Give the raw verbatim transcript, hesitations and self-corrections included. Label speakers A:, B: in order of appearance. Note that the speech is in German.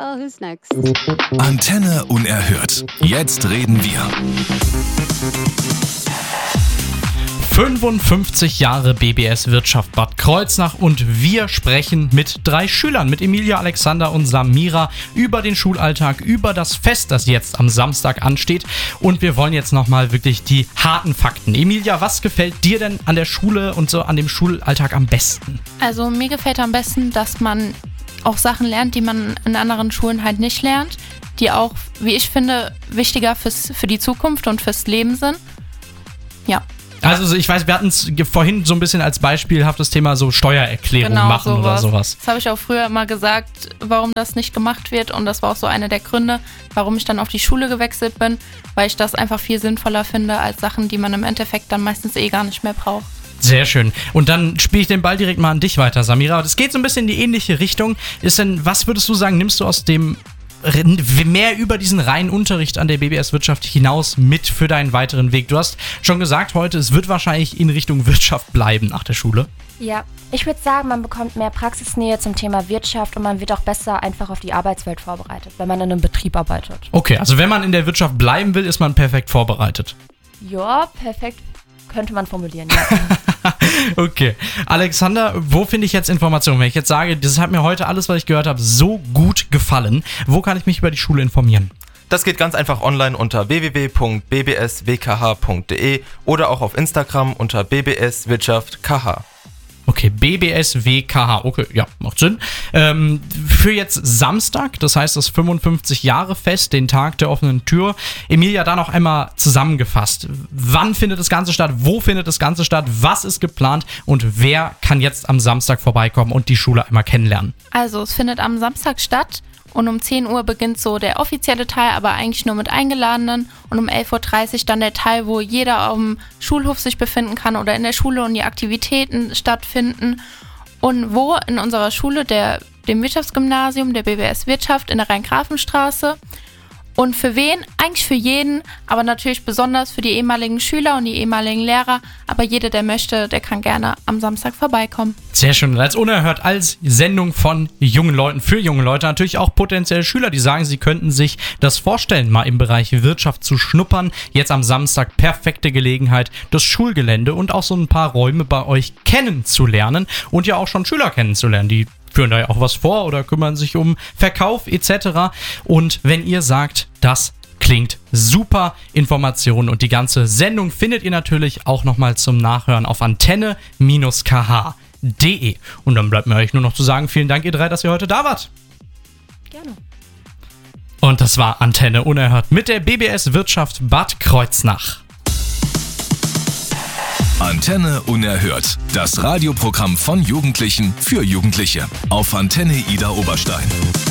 A: Well, who's next?
B: Antenne unerhört. Jetzt reden wir.
C: fünfundfünfzig Jahre B B S Wirtschaft Bad Kreuznach und wir sprechen mit drei Schülern, mit Emilia, Alexander und Samira über den Schulalltag, über das Fest, das jetzt am Samstag ansteht und wir wollen jetzt nochmal wirklich die harten Fakten. Emilia, was gefällt dir denn an der Schule und so an dem Schulalltag am besten?
D: Also mir gefällt am besten, dass man auch Sachen lernt, die man in anderen Schulen halt nicht lernt, die auch, wie ich finde, wichtiger fürs, für die Zukunft und fürs Leben sind. Ja.
C: Also ich weiß, wir hatten es vorhin so ein bisschen als beispielhaftes Thema so Steuererklärung
D: genau,
C: machen
D: sowas.
C: oder sowas.
D: Das habe ich auch früher immer gesagt, warum das nicht gemacht wird und das war auch so einer der Gründe, warum ich dann auf die Schule gewechselt bin, weil ich das einfach viel sinnvoller finde als Sachen, die man im Endeffekt dann meistens eh gar nicht mehr braucht.
C: Sehr schön. Und dann spiele ich den Ball direkt mal an dich weiter, Samira. Das geht so ein bisschen in die ähnliche Richtung. Ist denn, was würdest du sagen, nimmst du aus dem mehr über diesen reinen Unterricht an der B B S Wirtschaft hinaus mit für deinen weiteren Weg? Du hast schon gesagt heute, es wird wahrscheinlich in Richtung Wirtschaft bleiben nach der Schule.
E: Ja, ich würde sagen, man bekommt mehr Praxisnähe zum Thema Wirtschaft und man wird auch besser einfach auf die Arbeitswelt vorbereitet, wenn man in einem Betrieb arbeitet.
C: Okay, also wenn man in der Wirtschaft bleiben will, ist man perfekt vorbereitet.
E: Ja, perfekt könnte man formulieren, ja.
C: Okay. Alexander, wo finde ich jetzt Informationen? Wenn ich jetzt sage, das hat mir heute alles, was ich gehört habe, so gut gefallen, wo kann ich mich über die Schule informieren?
F: Das geht ganz einfach online unter w w w punkt b b s w k h punkt d e oder auch auf Instagram unter b b s wirtschaft k h.
C: Okay, B B S W K H, okay, ja, macht Sinn. Ähm, für jetzt Samstag, das heißt das fünfundfünfzig Jahre Fest, den Tag der offenen Tür. Emilia, da noch einmal zusammengefasst. Wann findet das Ganze statt? Wo findet das Ganze statt? Was ist geplant? Und wer kann jetzt am Samstag vorbeikommen und die Schule einmal kennenlernen?
D: Also es findet am Samstag statt. Und um zehn Uhr beginnt so der offizielle Teil, aber eigentlich nur mit Eingeladenen. Und um elf Uhr dreißig dann der Teil, wo jeder am Schulhof sich befinden kann oder in der Schule und die Aktivitäten stattfinden. Und wo in unserer Schule, der, dem Wirtschaftsgymnasium, der B B S Wirtschaft in der Rhein-Grafenstraße. Und für wen? Eigentlich für jeden, aber natürlich besonders für die ehemaligen Schüler und die ehemaligen Lehrer. Aber jeder, der möchte, der kann gerne am Samstag vorbeikommen.
C: Sehr schön. Und als unerhört, als Sendung von jungen Leuten, für junge Leute, natürlich auch potenzielle Schüler, die sagen, sie könnten sich das vorstellen, mal im Bereich Wirtschaft zu schnuppern. Jetzt am Samstag perfekte Gelegenheit, das Schulgelände und auch so ein paar Räume bei euch kennenzulernen und ja auch schon Schüler kennenzulernen, die führen da ja auch was vor oder kümmern sich um Verkauf et cetera. Und wenn ihr sagt, das klingt super, Informationen und die ganze Sendung findet ihr natürlich auch nochmal zum Nachhören auf antenne K H punkt d e. Und dann bleibt mir euch nur noch zu sagen, vielen Dank ihr drei, dass ihr heute da wart.
E: Gerne.
C: Und das war Antenne unerhört mit der B B S Wirtschaft Bad Kreuznach.
B: Antenne unerhört. Das Radioprogramm von Jugendlichen für Jugendliche. Auf Antenne Ida Oberstein.